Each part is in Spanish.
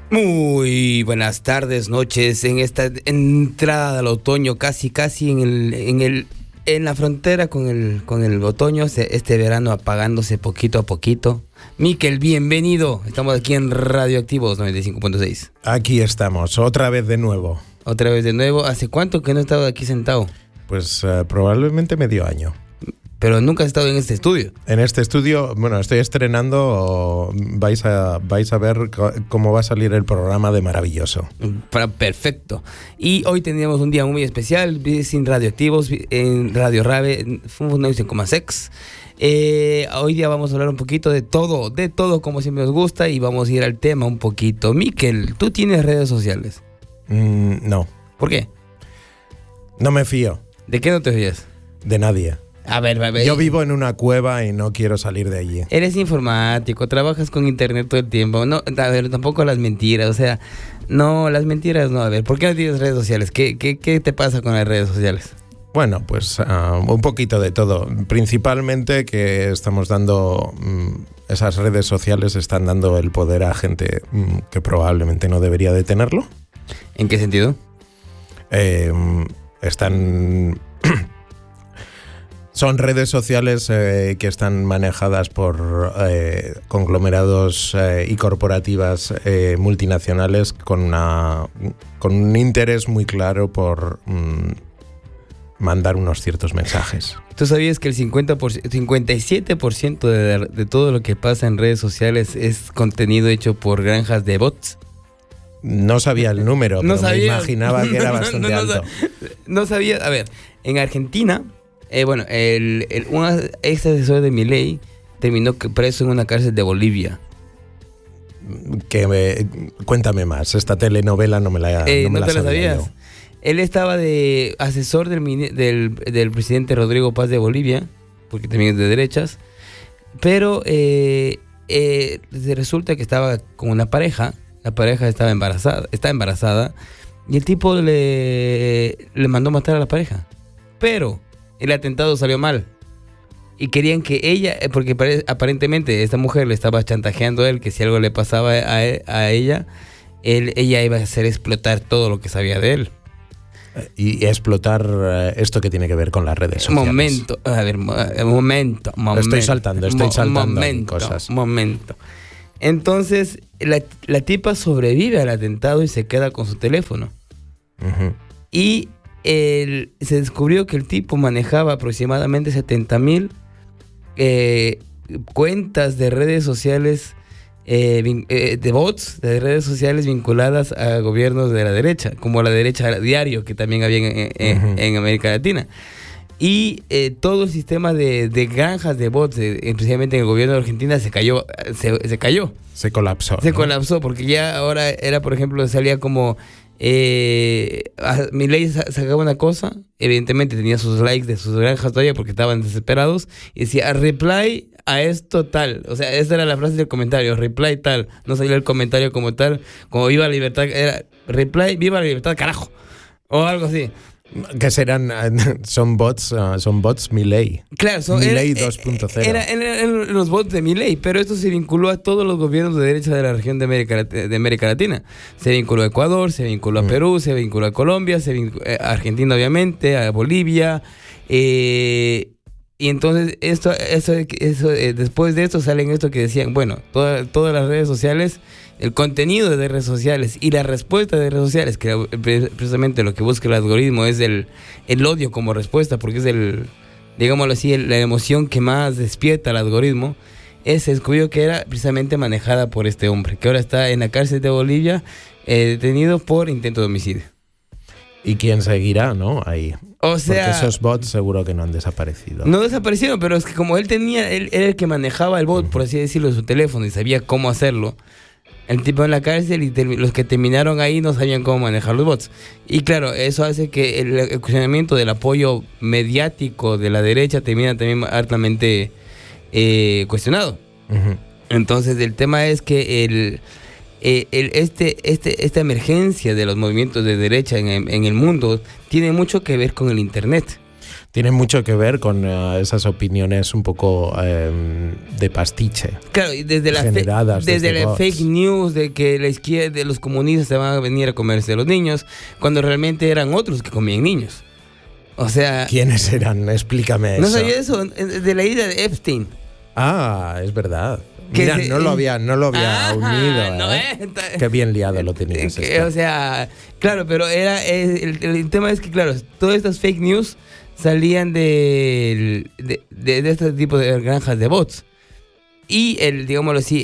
Muy buenas tardes, noches, en esta entrada al otoño, casi en la frontera con el otoño, este verano apagándose poquito a poquito. Mikel, bienvenido. Estamos aquí en Radioactivos 95.6. Aquí estamos, otra vez de nuevo. Otra vez de nuevo. ¿Hace cuánto que no he estado aquí sentado? Pues probablemente medio año. Pero nunca has estado en este estudio. En este estudio, bueno, estoy estrenando, vais a ver cómo va a salir el programa de maravilloso. Perfecto. Y hoy teníamos un día muy especial, sin Radioactivos, en Radio Rave, 95.6. Hoy día vamos a hablar un poquito de todo como siempre nos gusta, y vamos a ir al tema un poquito. Mikel, ¿tú tienes redes sociales? No. ¿Por qué? No me fío. ¿De qué no te fías? De nadie. A ver. Yo vivo en una cueva y no quiero salir de allí. Eres informático, trabajas con internet todo el tiempo. No, a ver, tampoco las mentiras, o sea, no, las mentiras no. A ver, ¿por qué no tienes redes sociales? ¿Qué te pasa con las redes sociales? Bueno, pues un poquito de todo. Principalmente que estamos dando, esas redes sociales están dando el poder a gente que probablemente no debería de tenerlo. ¿En qué sentido? Son redes sociales que están manejadas por conglomerados y corporativas multinacionales con un interés muy claro por mandar unos ciertos mensajes. ¿Tú sabías que el 57% de todo lo que pasa en redes sociales es contenido hecho por granjas de bots? No sabía el número, no pero sabía. Me imaginaba que era bastante alto. No sabía. A ver, en Argentina, un ex asesor de Milei terminó preso en una cárcel de Bolivia. Cuéntame más, esta telenovela no me la ¿No te la sabías? Yo. Él estaba de asesor del presidente Rodrigo Paz de Bolivia, porque también es de derechas, pero resulta que estaba con una pareja. La pareja está embarazada, y el tipo le mandó matar a la pareja. Pero el atentado salió mal. Y querían que ella, porque aparentemente esta mujer le estaba chantajeando a él, que si algo le pasaba a ella, ella iba a hacer explotar todo lo que sabía de él. Y explotar esto que tiene que ver con las redes sociales. Momento. Estoy saltando cosas. Momento. Entonces, la tipa sobrevive al atentado y se queda con su teléfono. Uh-huh. Y se descubrió que el tipo manejaba aproximadamente 70,000 cuentas de redes sociales, de bots, de redes sociales vinculadas a gobiernos de la derecha, como la derecha diario que también había en América Latina. Y todo el sistema de granjas de bots, especialmente en el gobierno de Argentina, se cayó. Se colapsó. Se colapsó, porque ya ahora era, por ejemplo, salía como Milei sacaba una cosa, evidentemente tenía sus likes de sus granjas todavía porque estaban desesperados, y decía reply a esto tal, o sea, esa era la frase del comentario, reply tal, no salía el comentario como tal, como viva la libertad, era reply viva la libertad carajo, o algo así. Que son bots Milei. Claro, Milei 2.0. Eran los bots de Milei, pero esto se vinculó a todos los gobiernos de derecha de la región de América Latina. Se vinculó a Ecuador, se vinculó a Perú, se vinculó a Colombia, a Argentina obviamente, a Bolivia. Y entonces eso después de esto salen esto que decían, bueno, todas las redes sociales, el contenido de redes sociales y la respuesta de redes sociales, que precisamente lo que busca el algoritmo es el odio como respuesta, porque es digámoslo así, la emoción que más despierta el algoritmo. Se descubrió que era precisamente manejada por este hombre, que ahora está en la cárcel de Bolivia, detenido por intento de homicidio. ¿Y quién seguirá, no? Ahí. O sea, porque esos bots seguro que no han desaparecido. No desaparecieron, pero es que como él era el que manejaba el bot, por así decirlo, de su teléfono, y sabía cómo hacerlo. El tipo en la cárcel, y los que terminaron ahí no sabían cómo manejar los bots. Y claro, eso hace que el cuestionamiento del apoyo mediático de la derecha termina también altamente cuestionado. Uh-huh. Entonces el tema es que esta emergencia de los movimientos de derecha en el mundo tiene mucho que ver con el internet. Tiene mucho que ver con esas opiniones un poco de pastiche. Claro, y desde la bots. fake news de que la izquierda, de los comunistas se van a venir a comerse a los niños, cuando realmente eran otros que comían niños. O sea... ¿Quiénes eran? Explícame eso. ¿No sabía eso? De la idea de Epstein. Ah, es verdad. Mira, no lo había unido. No, Qué bien liado lo tenías. O sea, claro, pero el tema es que, claro, todas estas fake news salían de este tipo de granjas de bots. Y digámoslo así,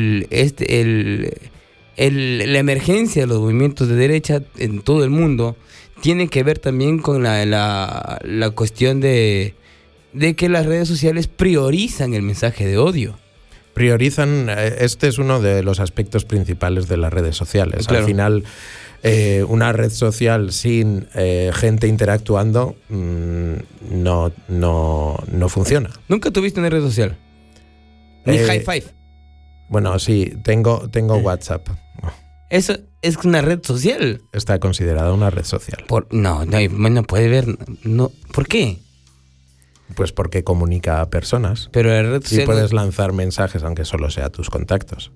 la emergencia de los movimientos de derecha en todo el mundo tiene que ver también con la cuestión de que las redes sociales priorizan el mensaje de odio. Priorizan, este es uno de los aspectos principales de las redes sociales. Claro. Al final, una red social sin gente interactuando no funciona. ¿Nunca tuviste una red social? Ni High Five. Bueno, sí, tengo WhatsApp. Eso es una red social. Está considerada una red social. No puede ver. No, ¿por qué? Pues porque comunica a personas. Pero la red social... Y puedes lanzar mensajes, aunque solo sea a tus contactos.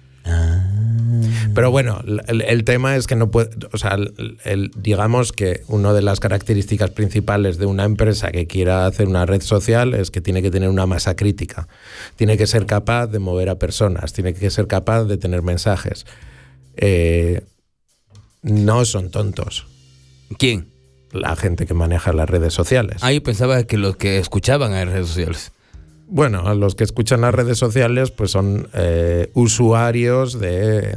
Pero bueno, el tema es que no puede... O sea, digamos que una de las características principales de una empresa que quiera hacer una red social es que tiene que tener una masa crítica. Tiene que ser capaz de mover a personas. Tiene que ser capaz de tener mensajes. No son tontos. ¿Quién? La gente que maneja las redes sociales. Yo pensaba que los que escuchaban a las redes sociales. Bueno, los que escuchan las redes sociales pues son usuarios de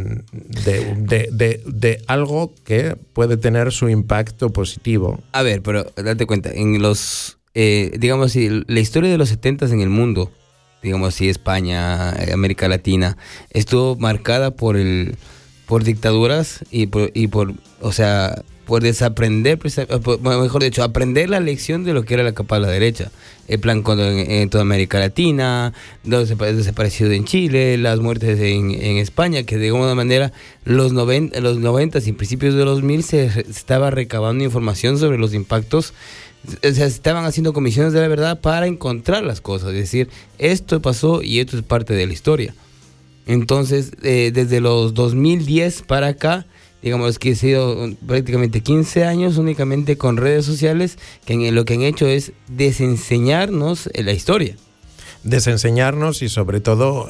algo que puede tener su impacto positivo. A ver, pero date cuenta, en los, digamos así, la historia de los 70s en el mundo, digamos así, España, América Latina, estuvo marcada por dictaduras y por desaprender, mejor dicho, aprender la lección de lo que era la capa de la derecha. El plan en toda América Latina, los desaparecidos en Chile, las muertes en España, que de alguna manera los 90s y principios de los 2000 se estaba recabando información sobre los impactos. O sea, se estaban haciendo comisiones de la verdad para encontrar las cosas, es decir, esto pasó y esto es parte de la historia. Entonces, desde los 2010 para acá, digamos que ha sido prácticamente 15 años únicamente con redes sociales que lo que han hecho es desenseñarnos la historia. Desenseñarnos y sobre todo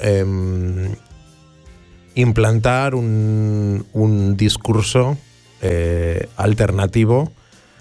implantar un discurso alternativo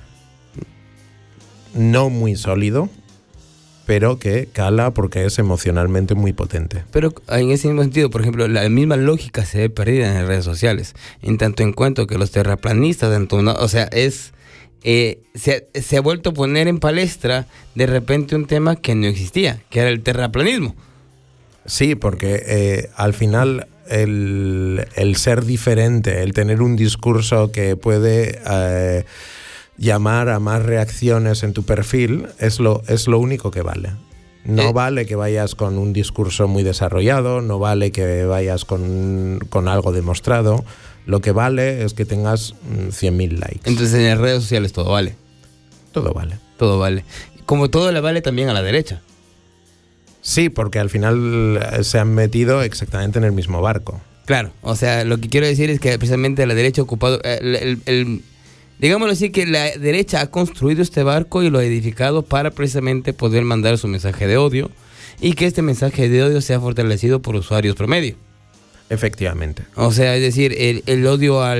no muy sólido, pero que cala porque es emocionalmente muy potente. Pero en ese mismo sentido, por ejemplo, la misma lógica se ve perdida en las redes sociales, en tanto en cuanto que los terraplanistas, o sea, se ha vuelto a poner en palestra de repente un tema que no existía, que era el terraplanismo. Sí, porque al final el ser diferente, el tener un discurso que puede... llamar a más reacciones en tu perfil es lo único que vale. No vale que vayas con un discurso muy desarrollado, no vale que vayas con algo demostrado. Lo que vale es que tengas 100.000 likes. Entonces en las redes sociales todo vale. Todo vale. Todo vale. Como todo le vale también a la derecha. Sí, porque al final se han metido exactamente en el mismo barco. Claro, o sea, lo que quiero decir es que precisamente la derecha ha ocupado... digámoslo así, que la derecha ha construido este barco y lo ha edificado para precisamente poder mandar su mensaje de odio y que este mensaje de odio sea fortalecido por usuarios promedio. Efectivamente. O sea, es decir, el odio a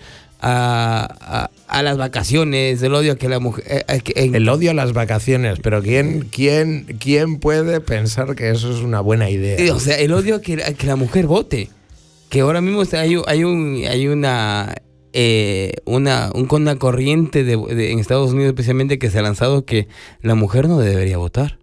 las vacaciones, el odio a que la mujer... el odio a las vacaciones, pero ¿quién puede pensar que eso es una buena idea? O sea, el odio a que la mujer vote. Que ahora mismo hay una corriente en Estados Unidos especialmente que se ha lanzado que la mujer no debería votar.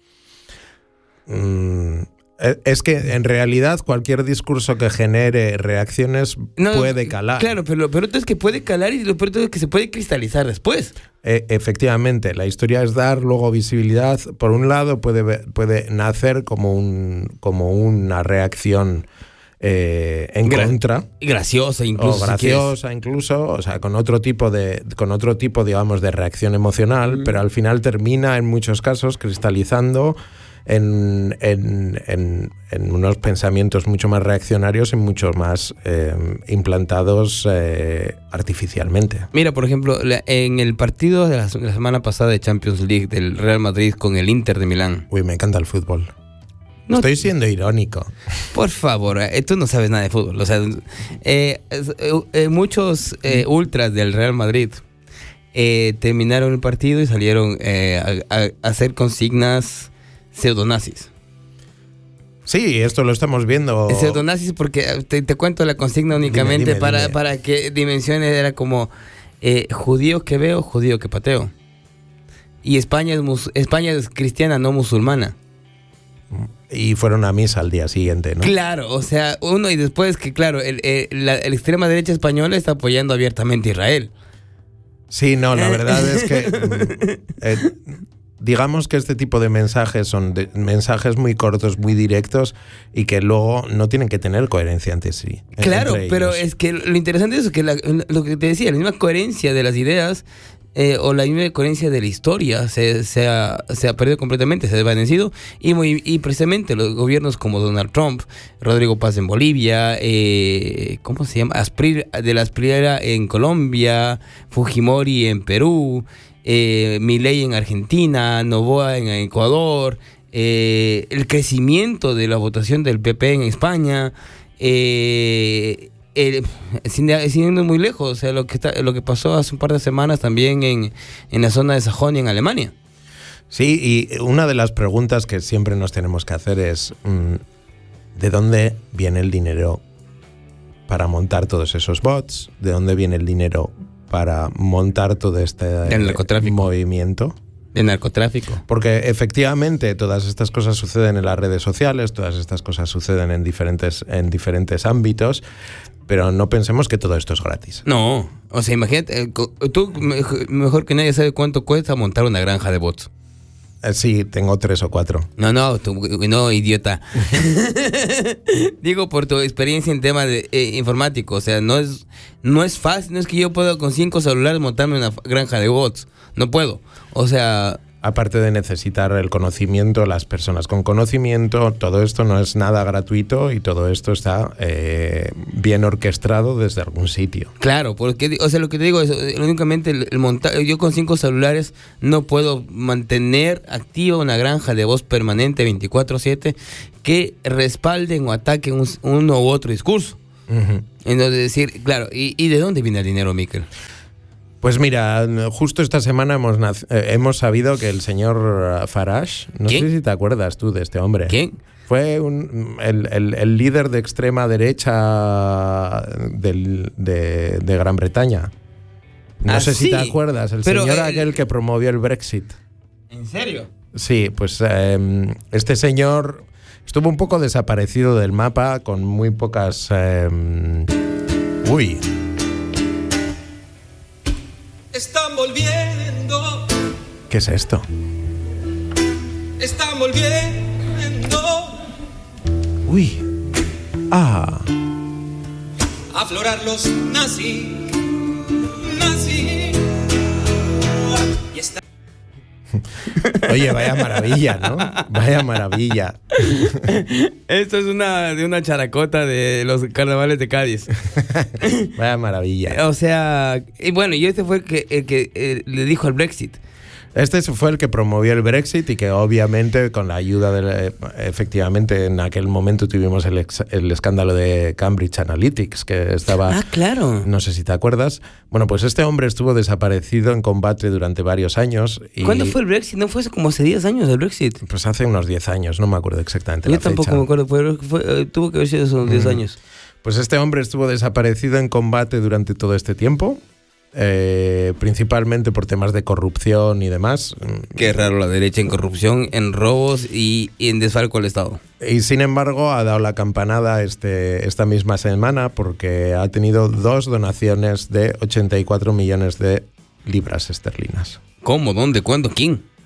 Es que en realidad cualquier discurso que genere reacciones puede calar. Claro, pero lo peor es que puede calar y lo peor es que se puede cristalizar después. Efectivamente, la historia es dar luego visibilidad. Por un lado puede nacer como una reacción en contra. Graciosa incluso. O graciosa incluso, o sea, con otro tipo, digamos, de reacción emocional, pero al final termina en muchos casos cristalizando en unos pensamientos mucho más reaccionarios y mucho más implantados artificialmente. Mira, por ejemplo, en el partido de la semana pasada de Champions League del Real Madrid con el Inter de Milán. Uy, me encanta el fútbol. No, estoy siendo irónico. Por favor, tú no sabes nada de fútbol. O sea, muchos ultras del Real Madrid terminaron el partido y salieron a hacer consignas pseudonazis. Sí, esto lo estamos viendo. Pseudonazis porque te cuento la consigna únicamente dime. Para que dimensiones era como judío que veo, judío que pateo. Y España es cristiana, no musulmana. Y fueron a misa al día siguiente, ¿no? Claro, o sea, y después que, claro, la extrema derecha española está apoyando abiertamente a Israel. Sí, no, la verdad es que digamos que este tipo de mensajes son mensajes muy cortos, muy directos y que luego no tienen que tener coherencia entre sí. Claro, pero es que lo interesante es que lo que te decía, la misma coherencia de las ideas o la misma coherencia de la historia se ha perdido completamente, se ha desvanecido y precisamente los gobiernos como Donald Trump, Rodrigo Paz en Bolivia, ¿cómo se llama? De la Asprilla en Colombia, Fujimori en Perú, Milei en Argentina, Noboa en Ecuador, el crecimiento de la votación del PP en España, sin irnos muy lejos, o sea, lo que pasó hace un par de semanas también en la zona de Sajonia en Alemania. Sí, y una de las preguntas que siempre nos tenemos que hacer es ¿de dónde viene el dinero para montar todos esos bots? ¿De dónde viene el dinero para montar todo este movimiento? El narcotráfico. Porque efectivamente todas estas cosas suceden en las redes sociales, todas estas cosas suceden en diferentes ámbitos, pero no pensemos que todo esto es gratis. No, o sea, imagínate, tú mejor que nadie sabe cuánto cuesta montar una granja de bots. Sí, tengo 3 o 4. No, idiota. Digo por tu experiencia en temas de informático, o sea, no es fácil, no es que yo pueda con 5 celulares montarme una granja de bots, no puedo, o sea... Aparte de necesitar el conocimiento, las personas con conocimiento, todo esto no es nada gratuito y todo esto está bien orquestado desde algún sitio. Claro, porque, o sea, lo que te digo es, únicamente el montar, yo con 5 celulares no puedo mantener activa una granja de voz permanente 24/7 que respalden o ataquen uno u otro discurso. Uh-huh. Entonces decir, claro, ¿y de dónde viene el dinero, Miquel? Pues mira, justo esta semana hemos sabido que el señor Farage, no sé si te acuerdas tú de este hombre. ¿Quién? Fue el líder de extrema derecha de Gran Bretaña. No sé si te acuerdas, señor aquel que promovió el Brexit. ¿En serio? Sí, pues este señor estuvo un poco desaparecido del mapa con muy pocas... Están volviendo. ¿Qué es esto? Están volviendo. Uy. Ah. A aflorar los nazis. Y está... Oye, vaya maravilla, ¿no? Vaya maravilla. Esto es de una characota de los carnavales de Cádiz. Vaya maravilla. O sea, y bueno, y este fue el que le dijo al Brexit. Este fue el que promovió el Brexit y que obviamente con la ayuda efectivamente en aquel momento tuvimos el escándalo de Cambridge Analytics que estaba... Ah, claro. No sé si te acuerdas. Bueno, pues este hombre estuvo desaparecido en combate durante varios años. ¿Cuándo fue el Brexit? ¿No fue hace como hace 10 años el Brexit? Pues hace unos 10 años, no me acuerdo exactamente la fecha. Yo tampoco me acuerdo, pero tuvo que haber sido hace unos 10 años. Pues este hombre estuvo desaparecido en combate durante todo este tiempo. Principalmente por temas de corrupción y demás. Qué raro la derecha en corrupción, en robos y en desfalco al Estado. Y sin embargo ha dado la campanada esta misma semana porque ha tenido 2 donaciones de 84 millones de libras esterlinas. ¿Cómo? ¿Dónde? ¿Cuándo? ¿Quién?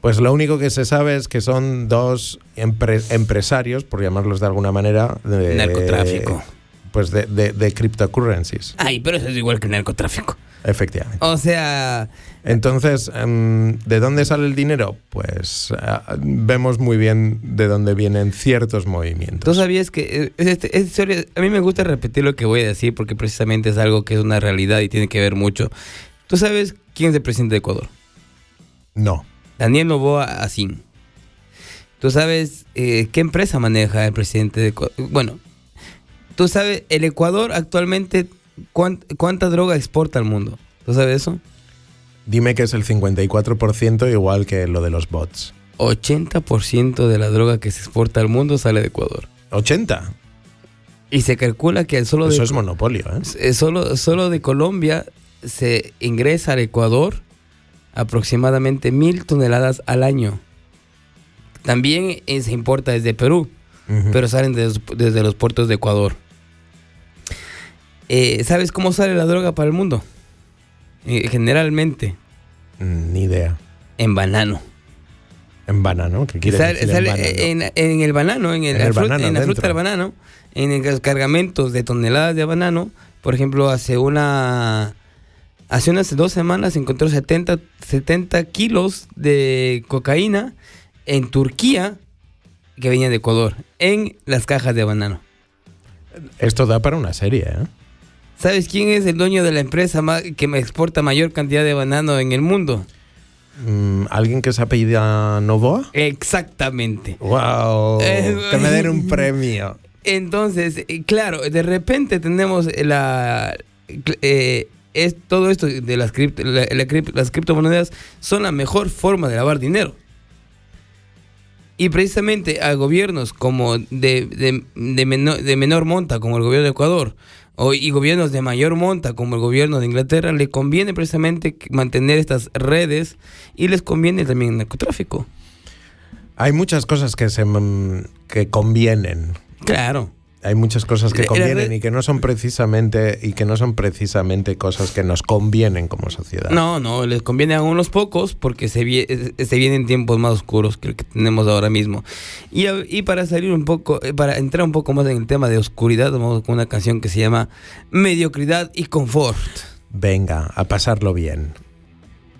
Pues lo único que se sabe es que son dos empresarios, por llamarlos de alguna manera, de Narcotráfico. Pues de cryptocurrencies. Ay, pero eso es igual que el narcotráfico. Efectivamente. O sea, Entonces, ¿de dónde sale el dinero? Pues vemos muy bien de dónde vienen ciertos movimientos. tú sabías que esta historia, a mí me gusta repetir lo que voy a decir porque precisamente es algo que es una realidad y tiene que ver mucho. ¿Tú sabes quién es el presidente de Ecuador? No. Daniel Noboa Asín. ¿Tú sabes qué empresa maneja el presidente de Ecuador? Bueno, tú sabes, el Ecuador actualmente, ¿cuánta droga exporta al mundo? ¿Tú sabes eso? Dime que es el 54%, igual que lo de los bots. 80% de la droga que se exporta al mundo sale de Ecuador. ¿80? Y se calcula que solo Eso de, es monopolio, ¿eh? solo de Colombia se ingresa al Ecuador aproximadamente 1,000 toneladas al año. También se importa desde Perú, pero salen desde los puertos de Ecuador. ¿Sabes cómo sale la droga para el mundo? Generalmente. Ni idea. En banano. ¿En banano? ¿Qué quiere decir en banano? En el banano, en la fruta del banano, en los cargamentos de toneladas de banano. Por ejemplo, hace unas 2 semanas se encontró 70 kilos de cocaína en Turquía que venía de Ecuador, en las cajas de banano. Esto da para una serie, ¿eh? ¿Sabes quién es el dueño de la empresa que me exporta mayor cantidad de banano en el mundo? ¿Alguien que se apellida Novoa? Exactamente. ¡Wow! Que me den un premio. Entonces, claro, de repente tenemos todo esto de las criptomonedas son la mejor forma de lavar dinero. Y precisamente a gobiernos como de menor monta, como el gobierno de Ecuador, y gobiernos de mayor monta, como el gobierno de Inglaterra, le conviene precisamente mantener estas redes y les conviene también el narcotráfico. Hay muchas cosas que convienen. Claro. Hay muchas cosas que convienen y que no son precisamente cosas que nos convienen como sociedad. No, les conviene a unos pocos porque se vienen tiempos más oscuros que el que tenemos ahora mismo. Y para salir un poco, para entrar un poco más en el tema de oscuridad, vamos con una canción que se llama Mediocridad y Confort. Venga, a pasarlo bien.